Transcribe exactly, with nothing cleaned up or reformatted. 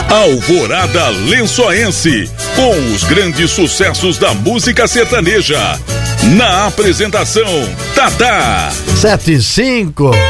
Alvorada Lençoense, com os grandes sucessos da música sertaneja. Na apresentação, Tatá. Sete e cinco.